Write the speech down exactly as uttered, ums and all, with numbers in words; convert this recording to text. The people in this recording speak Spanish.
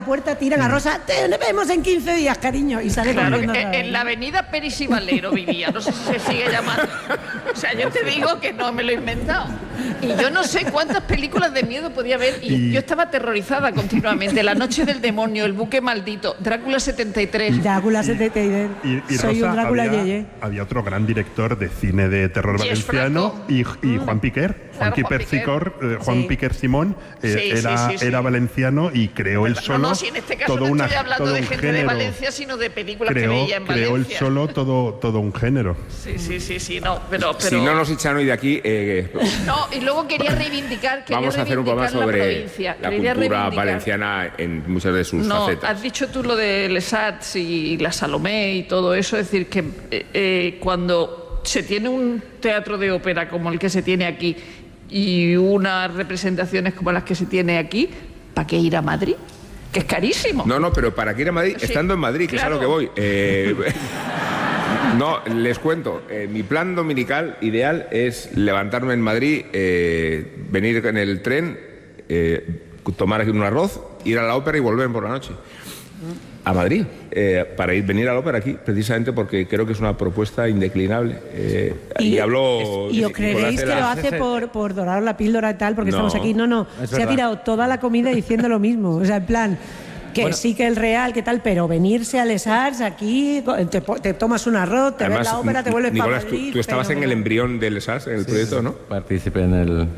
puerta, tiran a Rosa, te vemos en quince días, cariño, y sale claro, corriendo. en, en la avenida Peris y Valero vivía, no sé si se sigue llamando. O sea, yo te digo que no me lo he inventado. Y yo no sé cuántas películas de miedo podía haber, y, y... yo estaba aterrorizada continuamente. La noche del demonio, El buque maldito, Drácula setenta y tres. Drácula setenta y tres. Y, y Soy Rosa, un Drácula había, yeye. había otro gran director de cine de terror Yes, valenciano, y, y Juan Piquer. Juan, Claro, Juan Piquer, Piquer. Cicor, eh, Juan Sí. Piquer Simón eh, Sí, era, sí, sí, sí. era valenciano y creó él solo No, no, si en este caso todo no una, estoy hablando todo de un gente género. de Valencia, sino de películas creó, que veía en creó Valencia. él solo todo, todo un género. Sí, sí, sí, sí, no, pero... pero... Si no nos echan hoy de aquí... Eh, No, y luego quería reivindicar, quería vamos a hacer un programa reivindicar la sobre provincia. la Quería cultura reivindicar- valenciana en muchas de sus No, facetas. has dicho tú lo de Lesats y la Salomé y todo eso, es decir, que eh, eh, cuando se tiene un teatro de ópera como el que se tiene aquí y unas representaciones como las que se tiene aquí, ¿para qué ir a Madrid? Que es carísimo. No, no, pero ¿para qué ir a Madrid? Sí, Estando en Madrid, que claro. es a lo que voy. Eh, no, les cuento. Eh, mi plan dominical ideal es levantarme en Madrid, eh, venir en el tren, eh, tomar aquí un arroz, ir a la ópera y volver por la noche. A Madrid, eh, para ir venir a la ópera aquí, precisamente porque creo que es una propuesta indeclinable. Eh, y, habló... ¿Y os Nicolás creeréis de que la- lo hace por, por dorar la píldora y tal? Porque No. estamos aquí. No, no. Es Se ha verdad. tirado toda la comida diciendo lo mismo. O sea, en plan, que Bueno. sí que el real, que tal, pero venirse a Les Arts aquí, te, po- te tomas un arroz, te ves la ópera, te vuelves para Nicolás, tú, Madrid. tú estabas en el fenomenal. embrión del S A S, en el proyecto, ¿no? Participé en el,